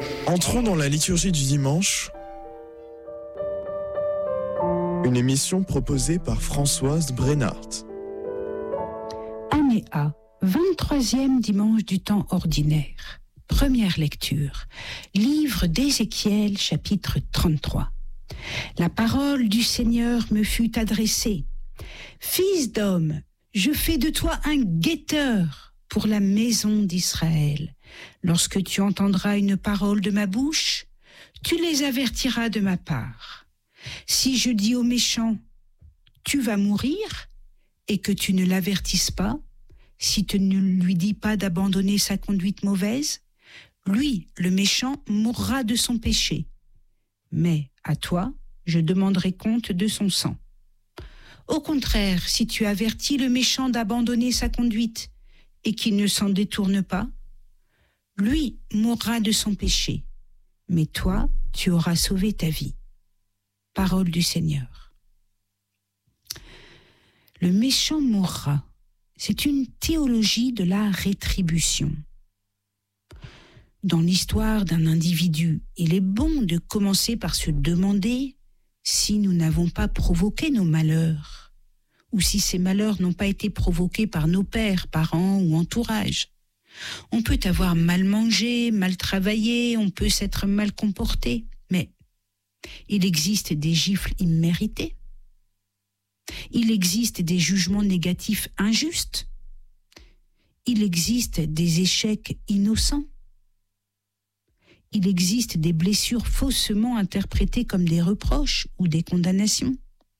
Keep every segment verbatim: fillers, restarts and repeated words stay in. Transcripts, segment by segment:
Entrons dans la liturgie du dimanche, une émission proposée par Françoise Brennart. Année A, vingt-troisième dimanche du temps ordinaire. Première lecture, livre d'Ézéchiel, chapitre trente-trois. La parole du Seigneur me fut adressée. Fils d'homme, je fais de toi un guetteur pour la maison d'Israël. Lorsque tu entendras une parole de ma bouche, tu les avertiras de ma part. Si je dis au méchant, tu vas mourir, et que tu ne l'avertisses pas, si tu ne lui dis pas d'abandonner sa conduite mauvaise, lui, le méchant, mourra de son péché. Mais à toi, je demanderai compte de son sang. Au contraire, si tu avertis le méchant d'abandonner sa conduite et qu'il ne s'en détourne pas, lui mourra de son péché, mais toi, tu auras sauvé ta vie. Parole du Seigneur. Le méchant mourra. C'est une théologie de la rétribution. Dans l'histoire d'un individu, il est bon de commencer par se demander si nous n'avons pas provoqué nos malheurs, ou si ces malheurs n'ont pas été provoqués par nos pères, parents ou entourage. On peut avoir mal mangé, mal travaillé, on peut s'être mal comporté, mais il existe des gifles imméritées. Il existe des jugements négatifs injustes. Il existe des échecs innocents. Il existe des blessures faussement interprétées comme des reproches ou des condamnations.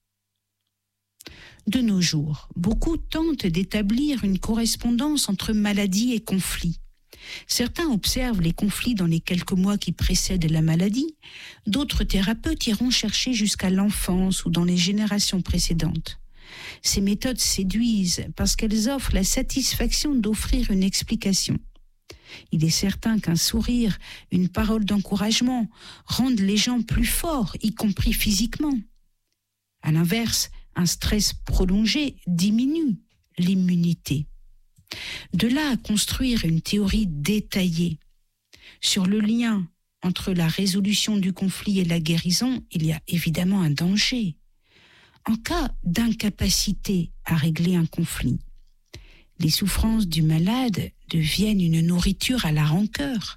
De nos jours, beaucoup tentent d'établir une correspondance entre maladie et conflit. Certains observent les conflits dans les quelques mois qui précèdent la maladie. D'autres thérapeutes iront chercher jusqu'à l'enfance ou dans les générations précédentes. Ces méthodes séduisent parce qu'elles offrent la satisfaction d'offrir une explication. Il est certain qu'un sourire, une parole d'encouragement rendent les gens plus forts, y compris physiquement. À l'inverse, un stress prolongé diminue l'immunité. De là à construire une théorie détaillée sur le lien entre la résolution du conflit et la guérison, il y a évidemment un danger. En cas d'incapacité à régler un conflit, les souffrances du malade deviennent une nourriture à la rancœur,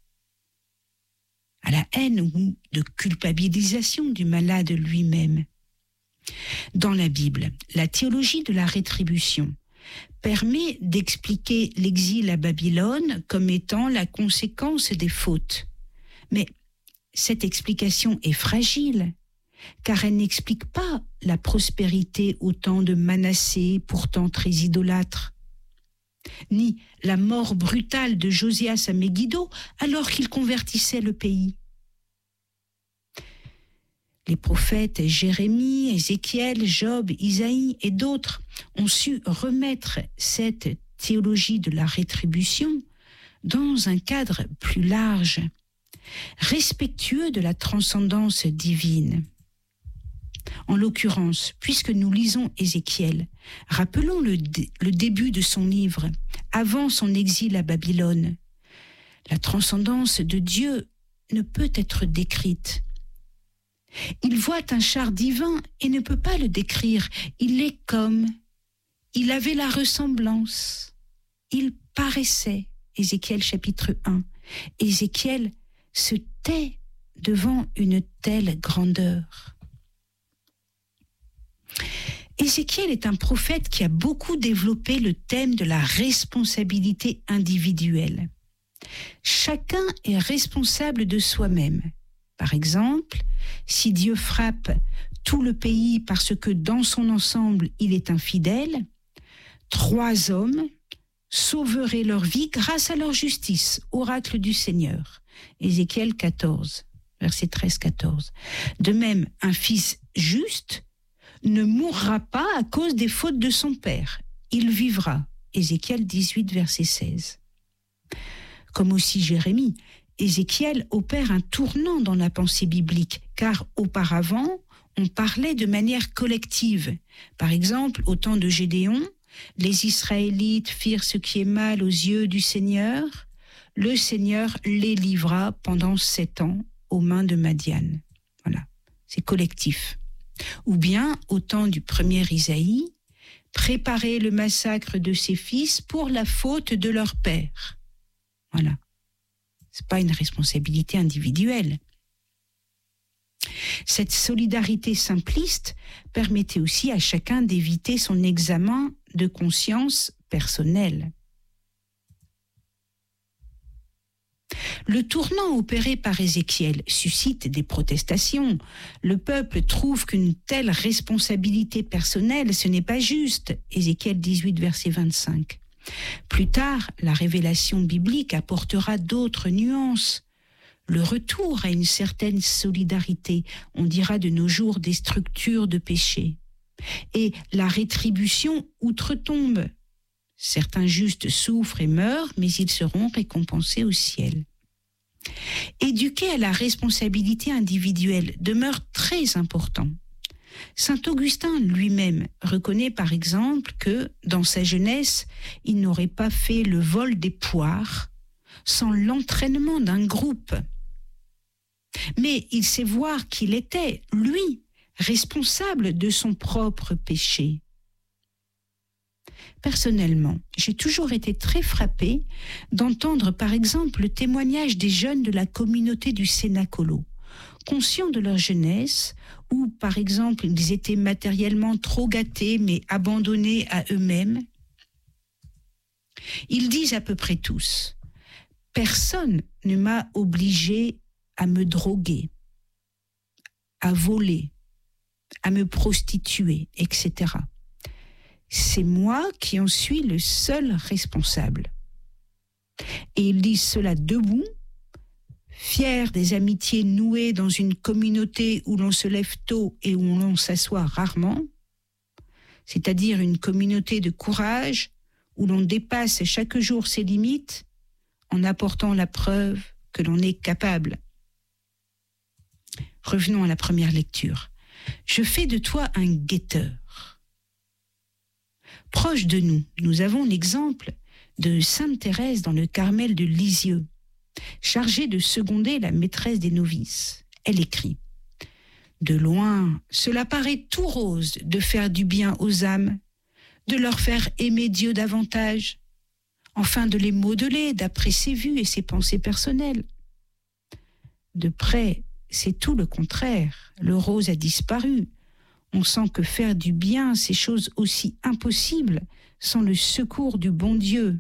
à la haine ou de culpabilisation du malade lui-même. Dans la Bible, la théologie de la rétribution permet d'expliquer l'exil à Babylone comme étant la conséquence des fautes. Mais cette explication est fragile, car elle n'explique pas la prospérité au temps de Manassé, pourtant très idolâtre, ni la mort brutale de Josias à Megiddo alors qu'il convertissait le pays. Les prophètes Jérémie, Ézéchiel, Job, Isaïe et d'autres ont su remettre cette théologie de la rétribution dans un cadre plus large, respectueux de la transcendance divine. En l'occurrence, puisque nous lisons Ézéchiel, rappelons le, dé- le début de son livre, avant son exil à Babylone. La transcendance de Dieu ne peut être décrite. Il voit un char divin et ne peut pas le décrire. Il est comme, il avait la ressemblance, il paraissait. Ézéchiel chapitre un. Ézéchiel se tait devant une telle grandeur. Ézéchiel est un prophète qui a beaucoup développé le thème de la responsabilité individuelle. Chacun est responsable de soi-même. Par exemple, si Dieu frappe tout le pays parce que dans son ensemble il est infidèle, trois hommes sauveraient leur vie grâce à leur justice, oracle du Seigneur. Ézéchiel quatorze, versets treize à quatorze. De même, un fils juste ne mourra pas à cause des fautes de son père. Il vivra. Ézéchiel dix-huit, verset seize. Comme aussi Jérémie, Ézéchiel opère un tournant dans la pensée biblique, car auparavant, on parlait de manière collective. Par exemple, au temps de Gédéon, les Israélites firent ce qui est mal aux yeux du Seigneur, le Seigneur les livra pendant sept ans aux mains de Madian. Voilà, c'est collectif. Ou bien, au temps du premier Isaïe, préparer le massacre de ses fils pour la faute de leur père. Voilà. C'est pas une responsabilité individuelle. Cette solidarité simpliste permettait aussi à chacun d'éviter son examen de conscience personnel. Le tournant opéré par Ézéchiel suscite des protestations. Le peuple trouve qu'une telle responsabilité personnelle, ce n'est pas juste. Ézéchiel dix-huit, verset vingt-cinq. Plus tard, la révélation biblique apportera d'autres nuances. Le retour à une certaine solidarité, on dira de nos jours des structures de péché. Et la rétribution outre-tombe. Certains justes souffrent et meurent, mais ils seront récompensés au ciel. Éduquer à la responsabilité individuelle demeure très important. Saint Augustin lui-même reconnaît par exemple que, dans sa jeunesse, il n'aurait pas fait le vol des poires sans l'entraînement d'un groupe. Mais il sait voir qu'il était, lui, responsable de son propre péché. Personnellement, j'ai toujours été très frappée d'entendre par exemple le témoignage des jeunes de la communauté du Cénacolo, conscients de leur jeunesse, où par exemple ils étaient matériellement trop gâtés mais abandonnés à eux-mêmes. Ils disent à peu près tous « Personne ne m'a obligé à me droguer, à voler, à me prostituer, et cetera. C'est moi qui en suis le seul responsable. » Et ils disent cela debout, fiers des amitiés nouées dans une communauté où l'on se lève tôt et où l'on s'assoit rarement, c'est-à-dire une communauté de courage où l'on dépasse chaque jour ses limites en apportant la preuve que l'on est capable. Revenons à la première lecture. Je fais de toi un guetteur. Proche de nous, nous avons l'exemple de Sainte Thérèse dans le Carmel de Lisieux, chargée de seconder la maîtresse des novices. Elle écrit « De loin, cela paraît tout rose de faire du bien aux âmes, de leur faire aimer Dieu davantage, enfin de les modeler d'après ses vues et ses pensées personnelles. De près, c'est tout le contraire. Le rose a disparu. On sent que faire du bien, c'est chose aussi impossible sans le secours du bon Dieu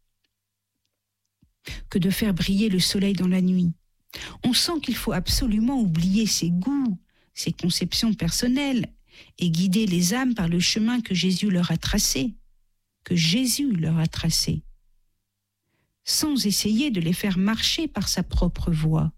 que de faire briller le soleil dans la nuit. On sent qu'il faut absolument oublier ses goûts, ses conceptions personnelles et guider les âmes par le chemin que Jésus leur a tracé, que Jésus leur a tracé, sans essayer de les faire marcher par sa propre voie.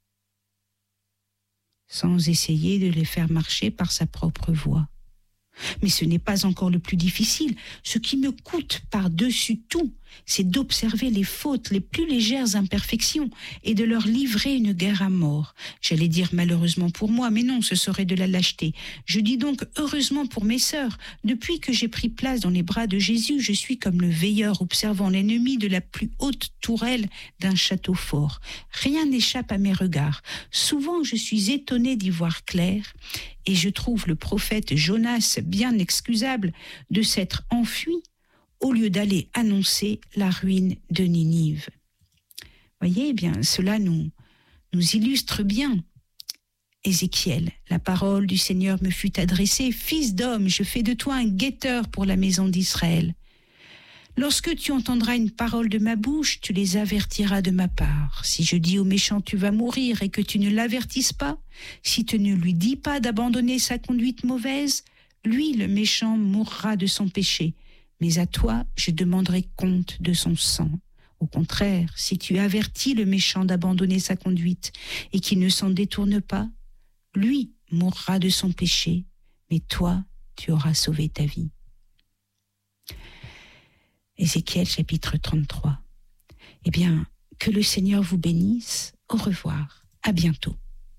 sans essayer de les faire marcher par sa propre voie. Mais ce n'est pas encore le plus difficile. Ce qui me coûte par-dessus tout, c'est d'observer les fautes, les plus légères imperfections et de leur livrer une guerre à mort. J'allais dire malheureusement pour moi, mais non, ce serait de la lâcheté. Je dis donc heureusement pour mes sœurs. Depuis que j'ai pris place dans les bras de Jésus, je suis comme le veilleur observant l'ennemi de la plus haute tourelle d'un château fort. Rien n'échappe à mes regards. Souvent, je suis étonnée d'y voir clair. Et je trouve le prophète Jonas bien excusable de s'être enfui au lieu d'aller annoncer la ruine de Ninive. Voyez, eh bien, cela nous, nous illustre bien. Ézéchiel, la parole du Seigneur me fut adressée. Fils d'homme, je fais de toi un guetteur pour la maison d'Israël. Lorsque tu entendras une parole de ma bouche, tu les avertiras de ma part. Si je dis au méchant, tu vas mourir, et que tu ne l'avertisses pas, si tu ne lui dis pas d'abandonner sa conduite mauvaise, lui, le méchant, mourra de son péché. Mais à toi, je demanderai compte de son sang. Au contraire, si tu avertis le méchant d'abandonner sa conduite et qu'il ne s'en détourne pas, lui mourra de son péché, mais toi, tu auras sauvé ta vie. Ézéchiel chapitre trente-trois. Eh bien, que le Seigneur vous bénisse. Au revoir. À bientôt.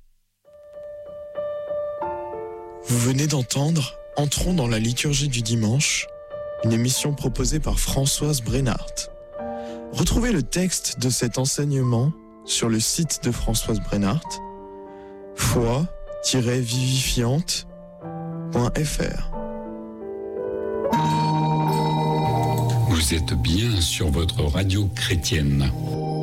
Vous venez d'entendre Entrons dans la liturgie du dimanche, une émission proposée par Françoise Brenhardt. Retrouvez le texte de cet enseignement sur le site de Françoise Brennart, foi tiret vivifiante point f r. Vous êtes bien sur votre radio chrétienne.